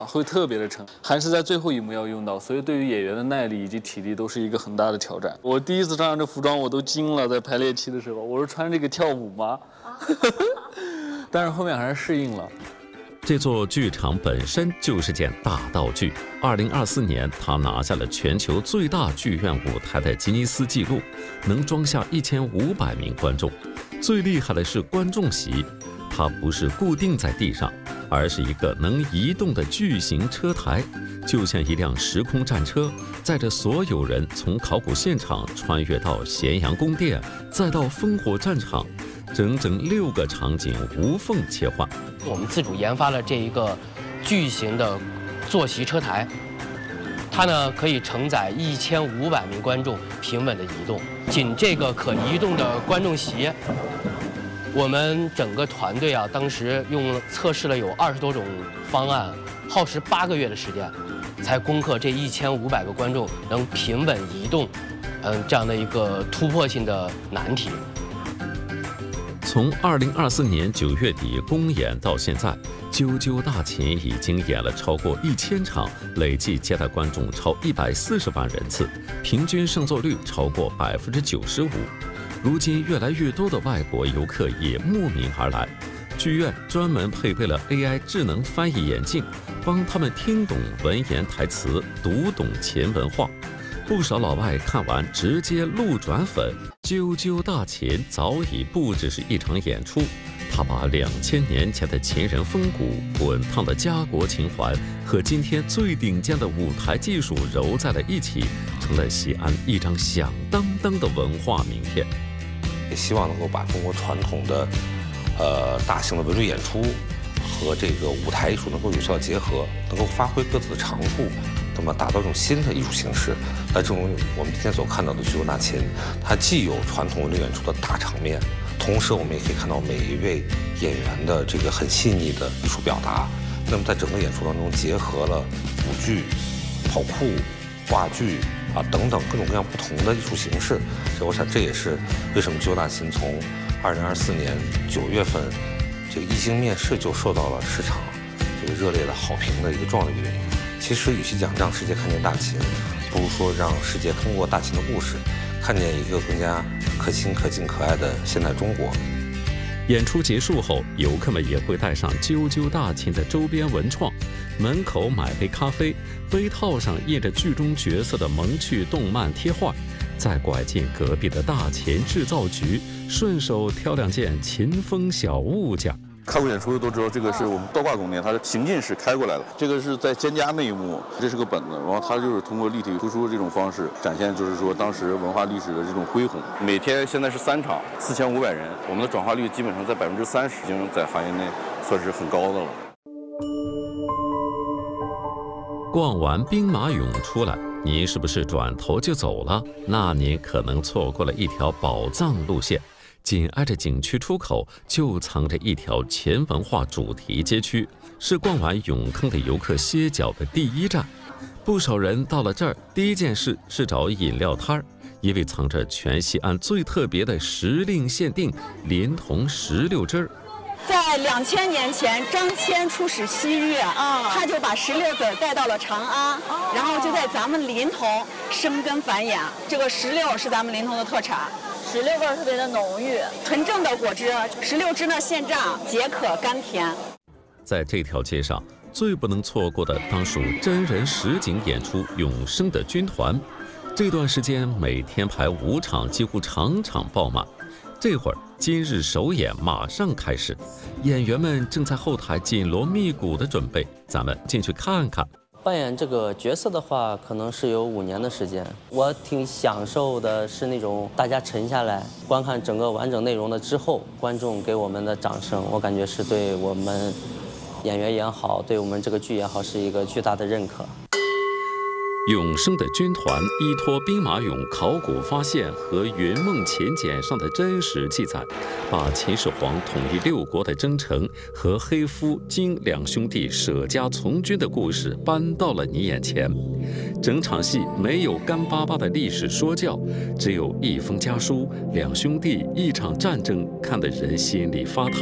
会特别的沉，还是在最后一幕要用到，所以对于演员的耐力以及体力都是一个很大的挑战。我第一次穿上这服装我都惊了，在排练期的时候，我说穿这个跳舞吗？但是后面还是适应了。 这座剧场本身就是件大道具。2024年，它拿下了全球最大剧院舞台的吉尼斯纪录，能装下1500名观众。最厉害的是观众席，它不是固定在地上，而是一个能移动的巨型车台，就像一辆时空战车，载着所有人从考古现场穿越到咸阳宫殿，再到烽火战场。整整6个场景无缝切换。 我们自主研发了这一个巨型的坐席车台，它呢可以承载1500名观众平稳的移动。仅这个可移动的观众席，我们整个团队啊，当时测试了有20多种方案，耗时8个月的时间，才攻克这1500个观众能平稳移动，这样的一个突破性的难题。 从2024年9月底公演到现在，啾啾大秦已经演了超过1000场，累计接待观众超140万人次，平均上座率超过95%。如今，越来越多的外国游客也慕名而来，剧院专门配备了 AI 智能翻译眼镜，帮他们听懂文言台词，读懂秦文化。不少老外看完直接路转粉。啾啾大秦早已不只是一场演出，他把2000年前的秦人风骨、滚烫的家国情怀和今天最顶尖的舞台技术揉在了一起，成了西安一张响当当的文化名片。 也希望能够把中国传统的大型的文旅演出和这个舞台艺术能够有效结合，能够发挥各自的长处，那么打造一种新的艺术形式。来正如我们今天所看到的啾啾大秦，它既有传统文旅演出的大场面，同时我们也可以看到每一位演员的这个很细腻的艺术表达。那么在整个演出当中结合了舞剧、跑酷、话剧等等各种各样不同的艺术形式。所以我想这也是为什么啾啾大秦从2024年9月份这个一经面世就受到了市场这个热烈的好评的一个重要的原因。其实与其讲让世界看见大秦，不如说让世界通过大秦的故事，看见一个更加可亲、可敬、可爱的现代中国。 演出结束后，游客们也会带上啾啾大秦的周边文创，门口买杯咖啡，杯套上印着剧中角色的萌趣动漫贴画，再拐进隔壁的大秦制造局，顺手挑2件秦风小物件。 看过演出的都知道，这个是我们倒挂宫殿，它是行进式开过来的。这个是在蒹葭那一幕，这是个本子，然后它就是通过立体突出这种方式展现，就是说当时文化历史的这种恢宏。每天现在是3场，4500人，我们的转化率基本上在30%，已经在行业内算是很高的了。 逛完兵马俑出来，您是不是转头就走了？那您可能错过了一条宝藏路线。紧挨着景区出口就藏着一条前文化主题街区，是逛完俑坑的游客歇脚的第一站。不少人到了这儿，第一件事是找饮料摊儿，因为藏着全西安最特别的时令限定临潼16汁儿。 在2000年前，张骞出使西域他就把16子带到了长安，然后就在咱们临潼生根繁衍。这个16是咱们临潼的特产。 16味儿特别的浓郁， 纯正的果汁，16汁呢现榨，解渴甘甜。 在这条街上，最不能错过的当属真人实景演出《永生的军团》。这段时间每天排5场，几乎场场爆满。这会儿今日首演马上开始，演员们正在后台紧锣密鼓的准备，咱们进去看看。 扮演这个角色的话，可能是有5年的时间。我挺享受的是那种大家沉下来观看整个完整内容的之后，观众给我们的掌声，我感觉是对我们演员也好，对我们这个剧也好，是一个巨大的认可。 永生的军团依托兵马俑考古发现和云梦秦简上的真实记载，把秦始皇统一6国的征程和黑夫、金2兄弟舍家从军的故事搬到了你眼前。整场戏没有干巴巴的历史说教，只有一封家书、2兄弟一场战争，看得人心里发烫。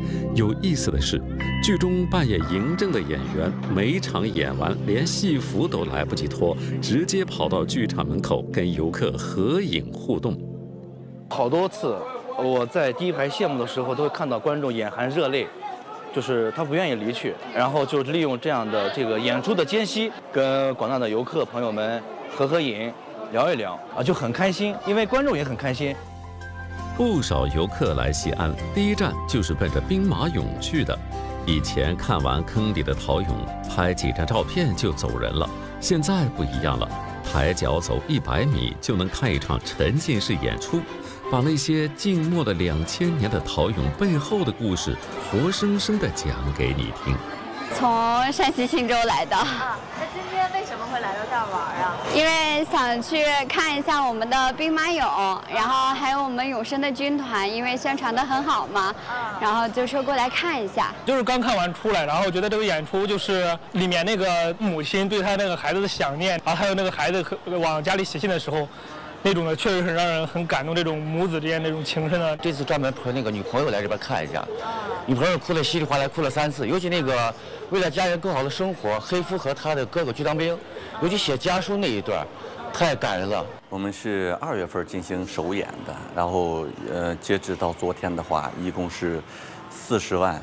有意思的是，剧中扮演嬴政的演员，每场演完连戏服都来不及脱，直接跑到剧场门口跟游客合影互动。 好多次，我在第一排谢幕的时候，都会看到观众眼含热泪，就是他不愿意离去，然后就利用这样的这个演出的间隙，跟广大的游客朋友们合影，聊一聊啊，就很开心，因为观众也很开心。 不少游客来西安，第一站就是奔着兵马俑去的。以前看完坑里的陶俑，拍几张照片就走人了，现在不一样了，抬脚走100米就能看一场沉浸式演出，把那些静默了2000年的陶俑背后的故事，活生生地讲给你听。 从山西忻州来的。 那今天为什么会来到这儿玩啊？ 因为想去看一下我们的兵马俑，然后还有我们永生的军团，因为宣传的很好嘛，然后就说过来看一下。 就是刚看完出来，然后觉得这个演出就是里面那个母亲对她那个孩子的想念，然后还有那个孩子往家里写信的时候。那种的确实很让人很感动，这种母子之间那种情深的。 这次专门陪那个女朋友来这边看一下，女朋友哭得稀里哗啦，哭了3次。尤其那个为了家人更好的生活，黑夫和他的哥哥去当兵，尤其写家书那一段，太感人了。 我们是2月份进行首演的，然后截止到昨天的话，一共是40万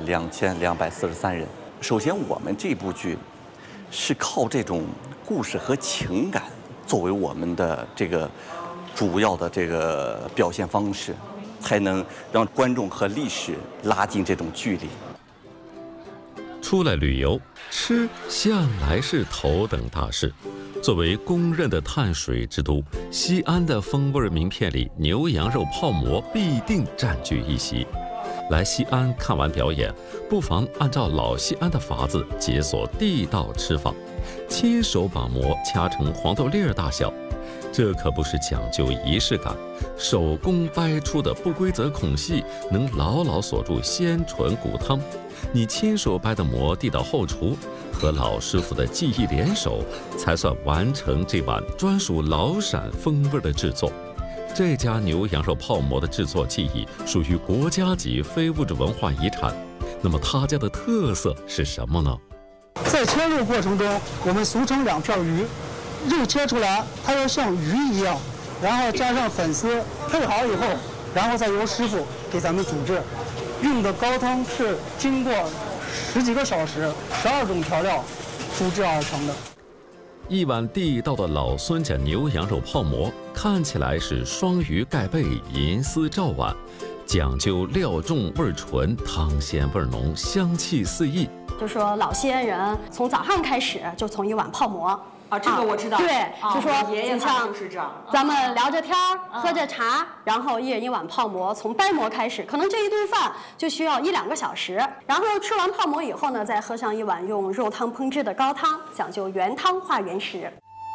2243人。首先，我们这部剧是靠这种故事和情感。作为我们的这个主要的这个表现方式，才能让观众和历史拉近这种距离。 出来旅游，吃向来是头等大事。作为公认的碳水之都，西安的风味名片里，牛羊肉泡馍必定占据一席。来西安看完表演，不妨按照老西安的法子解锁地道吃法。亲手把馍掐成黄豆粒儿大小，这可不是讲究仪式感，手工掰出的不规则孔隙能牢牢锁住鲜醇骨汤。你亲手掰的馍递到后厨，和老师傅的技艺联手，才算完成这碗专属老陕风味的制作。这家牛羊肉泡馍的制作技艺属于国家级非物质文化遗产。那么他家的特色是什么呢？ 在切肉过程中，我们俗称2片鱼，肉切出来它要像鱼一样，然后加上粉丝配好以后，然后再由师傅给咱们煮制。用的高汤是经过10几个小时，12种调料煮制而成的。 一碗地道的老孙家牛羊肉泡馍，看起来是双鱼盖被，银丝罩碗，讲究料重味纯，汤鲜味浓，香气四溢。 就说老西安人从早上开始就从一碗泡馍啊，这个我知道。 对，就说爷爷他就是这样。 咱们聊着天儿，喝着茶，然后一人一碗泡馍，从掰馍开始，可能这一顿饭就需要1、2个小时。然后吃完泡馍以后呢，再喝上一碗用肉汤烹制的高汤，讲究原汤化原食。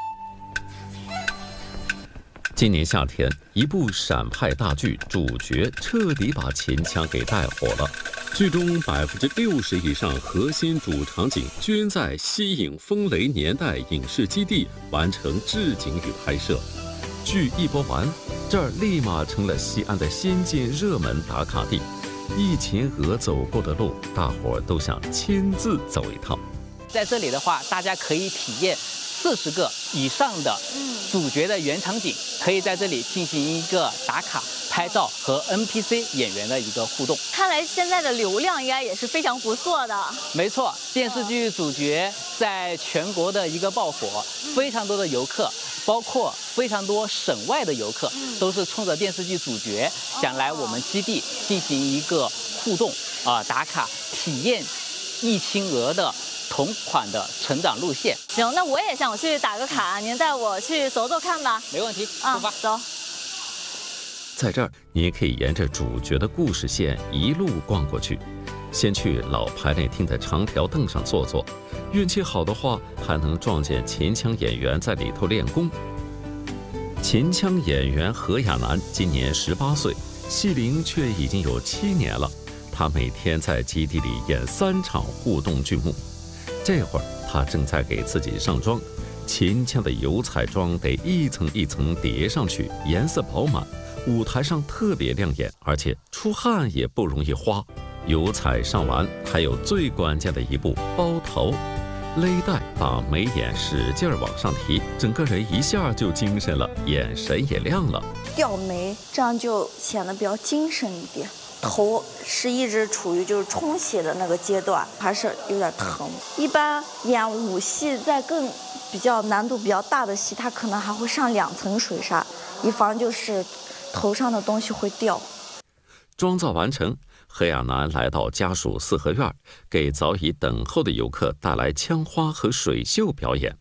今年夏天，一部陕派大剧主角彻底把秦腔给带火了。剧中60%以上核心主场景均在西影风雷年代影视基地完成置景与拍摄。剧一播完，这儿立马成了西安的新晋热门打卡地。一秦娥走过的路，大伙儿都想亲自走一趟。 在这里的话，大家可以体验40个以上的主角的原场景，可以在这里进行一个打卡、拍照和 NPC 演员的一个互动。 看来现在的流量应该也是非常不错的。 没错，电视剧主角在全国的一个爆火，非常多的游客，包括非常多省外的游客，都是冲着电视剧主角想来我们基地进行一个互动打卡，体验易清娥的同款的成长路线。 行，那我也想去打个卡，您带我去走走看吧。 没问题，出发， 走。 在这儿，你也可以沿着主角的故事线一路逛过去，先去老排练厅的长条凳上坐坐，运气好的话，还能撞见秦腔演员在里头练功。秦腔演员何亚楠今年18岁，戏龄却已经有7年了。他每天在基地里演3场互动剧目。这会儿他正在给自己上妆，秦腔的油彩妆得一层一层叠上去，颜色饱满，舞台上特别亮眼，而且出汗也不容易花。 油彩上完，还有最关键的一步包头。勒带把眉眼使劲往上提，整个人一下就精神了，眼神也亮了。 吊眉，这样就显得比较精神一点。头是一直处于就是充血的那个阶段，还是有点疼。一般演武戏在更比较难度比较大的戏，它可能还会上2层水纱，以防就是头上的东西会掉。 妆造完成，何亚楠来到家属四合院，给早已等候的游客带来枪花和水袖表演。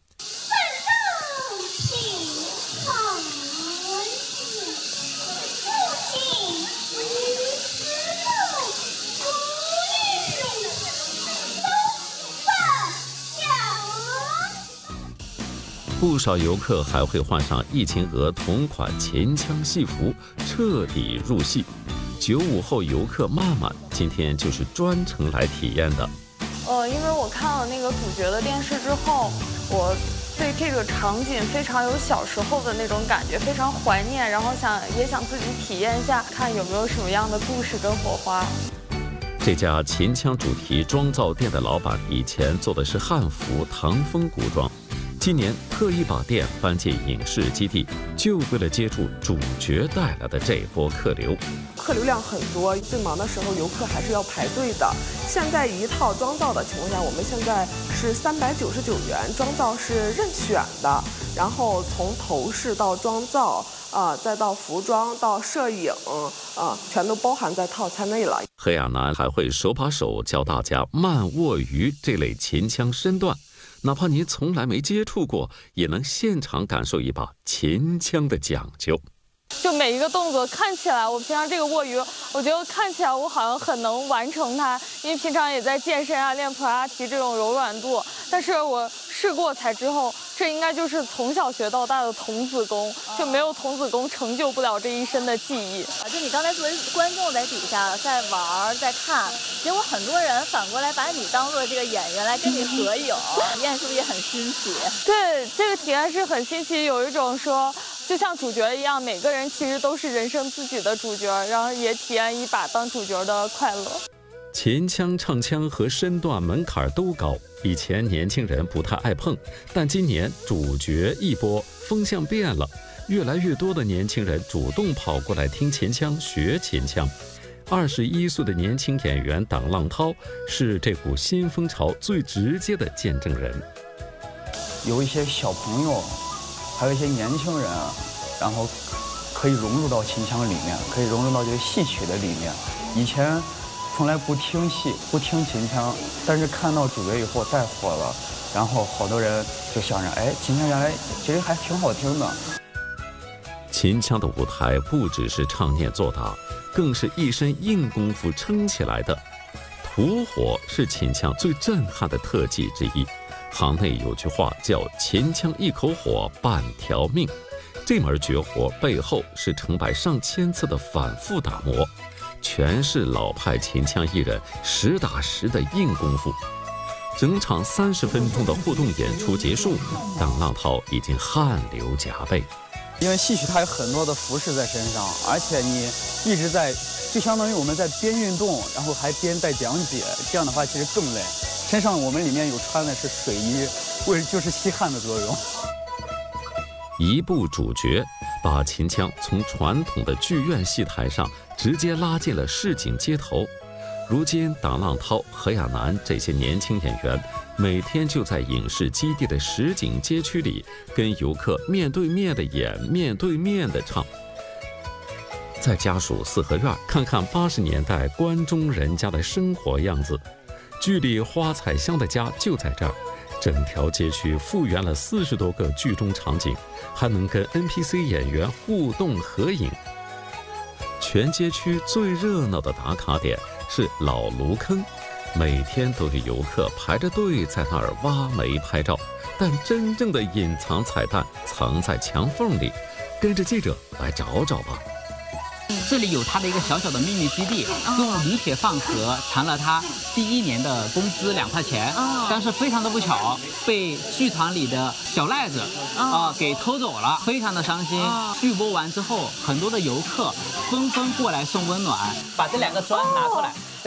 不少游客还会换上疫情娥同款秦腔戏服，彻底入戏。95后游客曼曼今天就是专程来体验的。 因为我看了那个主角的电视之后，我对这个场景非常有小时候的那种感觉，非常怀念，然后也想自己体验一下，看有没有什么样的故事跟火花。 这家秦腔主题妆造店的老板以前做的是汉服、唐风古装。今年特意把店搬进影视基地，就为了接触主角带来的这波客流。 客流量很多，最忙的时候游客还是要排队的。现在一套妆造的情况下，我们现在是399元，妆造是任选的，然后从头饰到妆造再到服装到摄影全都包含在套餐内了。 何亚楠还会手把手教大家慢握鱼这类秦腔身段。哪怕您从来没接触过，也能现场感受一把秦腔的讲究。 就每一个动作看起来，我平常这个握鱼，我觉得看起来我好像很能完成它，因为平常也在健身练普拉提这种柔软度。但是我试过才之后，这应该就是从小学到大的童子功，就没有童子功成就不了这一身的技艺。 就你刚才作为观众在底下在玩在看，结果很多人反过来把你当做这个演员来跟你合影，体验是不是也很新奇？ 对，这个体验是很新奇，有一种说就像主角一样，每个人其实都是人生自己的主角，然后也体验一把当主角的快乐。 秦腔、唱腔和身段门槛都高，以前年轻人不太爱碰，但今年主角一波，风向变了，越来越多的年轻人主动跑过来听秦腔、学秦腔。21岁的年轻演员党浪涛是这股新风潮最直接的见证人。 有一些小朋友，还有一些年轻人，然后可以融入到秦腔里面，可以融入到这个戏曲的里面。以前从来不听戏、不听秦腔，但是看到主角以后带火了，然后好多人就想着，哎，秦腔原来其实还挺好听的。 秦腔的舞台不只是唱念做打，更是一身硬功夫撑起来的。吐火是秦腔最震撼的特技之一。行内有句话叫“秦腔一口火，半条命”。这门绝活背后是成百上千次的反复打磨，全是老派秦腔艺人实打实的硬功夫。整场30分钟的互动演出结束，党浪涛已经汗流浃背。 因为戏曲它有很多的服饰在身上，而且你一直在，就相当于我们在边运动，然后还边在讲解，这样的话其实更累。身上我们里面有穿的是水衣，就是吸汗的作用。 一部主角把秦腔从传统的剧院戏台上直接拉进了市井街头。如今党浪涛、何亚楠这些年轻演员每天就在影视基地的实景街区里跟游客面对面的演，面对面的唱。在家属四合院看看80年代关中人家的生活样子，剧里花彩香的家就在这儿。整条街区复原了40多个剧中场景，还能跟 NPC 演员互动合影。全街区最热闹的打卡点是老卢坑，每天都有游客排着队在那儿挖煤拍照，但真正的隐藏彩蛋藏在墙缝里，跟着记者来找找吧。 这里有他的一个小小的秘密基地，用铝铁饭盒藏了他第1年的工资2块钱，但是非常的不巧，被剧团里的小赖子给偷走了，非常的伤心。剧播完之后，很多的游客纷纷过来送温暖，把这2个砖拿出来，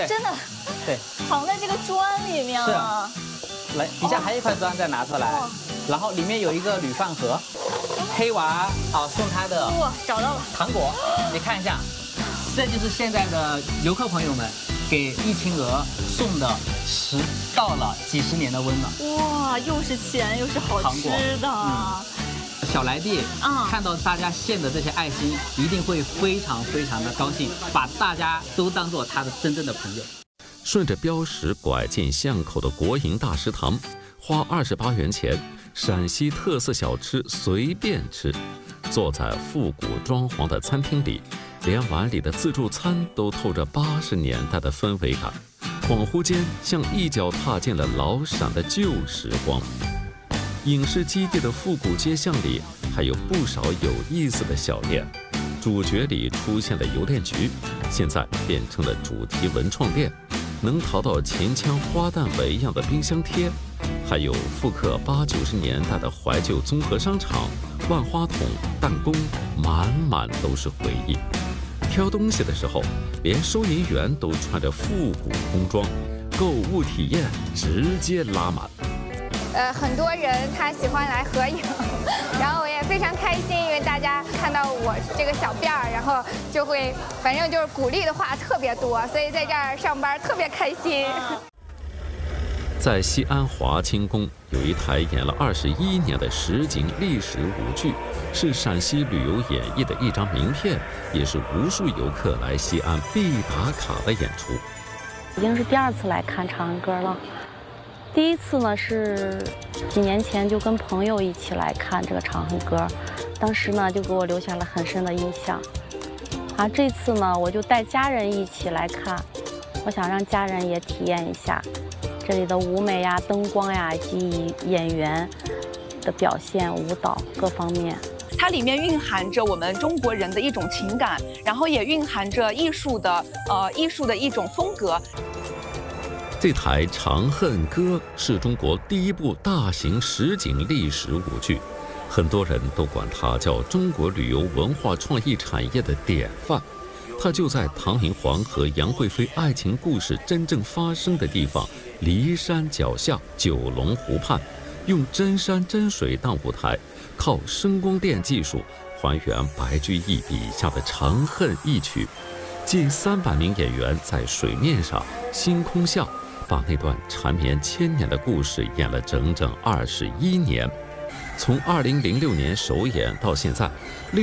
真的， 对， 藏在这个砖里面了。 来，底下还有一块砖，再拿出来，然后里面有一个铝饭盒，黑娃送他的哇，找到了糖果，你看一下，这就是现在的游客朋友们给疫情鹅送的到了几十年的温了。 哇，又是钱又是好吃的。 小来弟看到大家献的这些爱心，一定会非常非常的高兴，把大家都当做他的真正的朋友。 顺着标识拐进巷口的国营大食堂，花28元钱，陕西特色小吃随便吃。坐在复古装潢的餐厅里，连碗里的自助餐都透着80年代的氛围感，恍惚间像一脚踏进了老陕的旧时光。影视基地的复古街巷里还有不少有意思的小店，主角里出现的邮电局，现在变成了主题文创店，能淘到秦腔花旦纹样的冰箱贴，还有复刻80、90年代的怀旧综合商场，万花筒、弹弓，满满都是回忆。挑东西的时候，连收银员都穿着复古工装，购物体验直接拉满。 很多人他喜欢来合影，然后我也非常开心，因为大家看到我这个小辫儿，然后就会，反正就是鼓励的话特别多，所以在这儿上班特别开心。 在西安华清宫有一台演了21年的实景历史舞剧，是陕西旅游演艺的一张名片，也是无数游客来西安必打卡的演出。 已经是第2次来看《长恨歌》了。第1次呢是几年前就跟朋友一起来看这个《长恨歌》，当时呢就给我留下了很深的印象。这次呢我就带家人一起来看，我想让家人也体验一下这里的舞美呀、灯光呀，以及演员的表现、舞蹈各方面。 它里面蕴含着我们中国人的一种情感，然后也蕴含着艺术的一种风格。 这台《长恨歌》是中国第1部大型实景历史舞剧，很多人都管它叫中国旅游文化创意产业的典范。它就在唐明皇和杨贵妃爱情故事真正发生的地方骊山脚下九龙湖畔，用真山真水当舞台，靠声光电技术还原白居易笔下的长恨一曲。近300名演员在水面上、星空下，把那段缠绵1000年的故事演了整整21年。从2006年首演到现在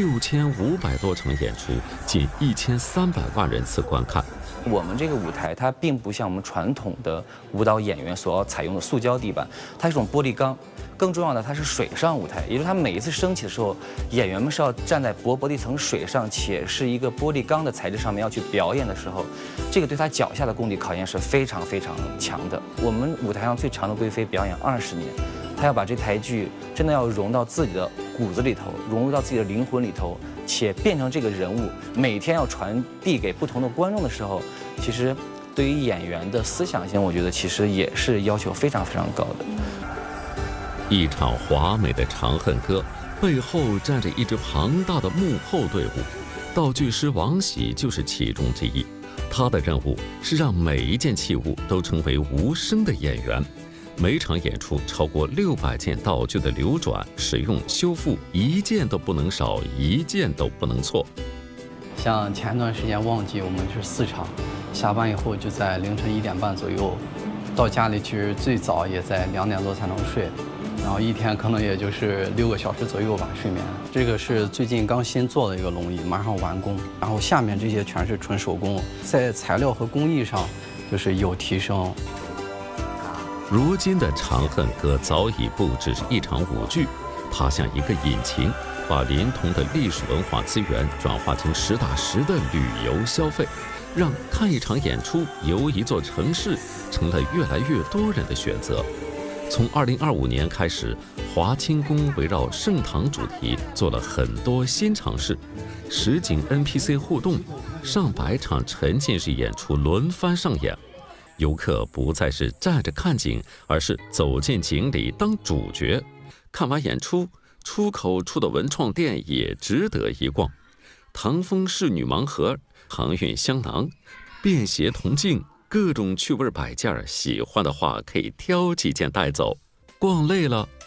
，6500多场演出，近1300万人次观看。 我们这个舞台它并不像我们传统的舞蹈演员所要采用的塑胶地板，它是一种玻璃钢。更重要的，它是水上舞台，也就是它每一次升起的时候，演员们是要站在薄薄的一层水上，且是一个玻璃钢的材质上面要去表演的时候，这个对他脚下的功底考验是非常非常强的。我们舞台上最长的贵妃表演20年，她要把这台剧真的要融到自己的骨子里头，融入到自己的灵魂里头，且变成这个人物，每天要传递给不同的观众的时候，其实对于演员的思想性，我觉得其实也是要求非常非常高的。 一场华美的《长恨歌》背后站着一支庞大的幕后队伍，道具师王喜就是其中之一。他的任务是让每一件器物都成为无声的演员。每场演出超过600件道具的流转、使用、修复，一件都不能少，一件都不能错。 像前段时间旺季，我们是4场，下班以后就在凌晨1点半左右，到家里其实最早也在2点多才能睡。然后一天可能也就是6个小时左右吧睡眠。这个是最近刚新做的一个龙椅，马上完工。然后下面这些全是纯手工，在材料和工艺上就是有提升。 如今的《长恨歌》早已不只是一场舞剧，它像一个引擎，把临潼的历史文化资源转化成实打实的旅游消费，让看一场演出、游一座城市成了越来越多人的选择。从2025年开始，华清宫围绕盛唐主题做了很多新尝试，实景 NPC 互动，上百场沉浸式演出轮番上演。游客不再是站着看景，而是走进景里当主角。看完演出，出口处的文创店也值得一逛。唐风仕女盲盒、航运香囊、便携铜镜、 各种趣味摆件，喜欢的话可以挑几件带走。逛累了，